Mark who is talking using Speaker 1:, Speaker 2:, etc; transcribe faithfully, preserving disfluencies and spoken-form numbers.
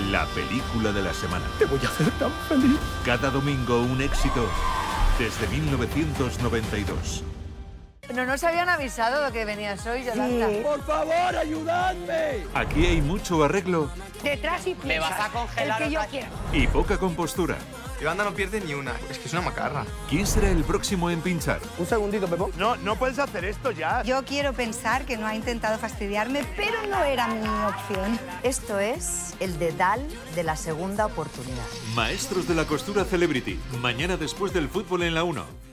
Speaker 1: La película de la semana.
Speaker 2: Te voy a hacer tan feliz.
Speaker 1: Cada domingo un éxito desde mil novecientos noventa y dos.
Speaker 3: No nos habían avisado de que venías hoy, Yolanda.
Speaker 2: Sí. Por favor, ayudadme.
Speaker 1: Aquí hay mucho arreglo
Speaker 4: Detrás y
Speaker 5: Me vas a congelar.
Speaker 4: el que yo
Speaker 5: otra-
Speaker 4: quiero.
Speaker 1: y poca compostura.
Speaker 6: Yolanda no pierde ni una. Es que es una macarra.
Speaker 1: ¿Quién será el próximo en pinchar?
Speaker 2: Un segundito, Pepo.
Speaker 7: No, no puedes hacer esto ya.
Speaker 4: Yo quiero pensar que no ha intentado fastidiarme, pero no era mi opción.
Speaker 3: Esto es el dedal de la segunda oportunidad.
Speaker 1: Maestros de la costura Celebrity. Mañana después del fútbol en la uno.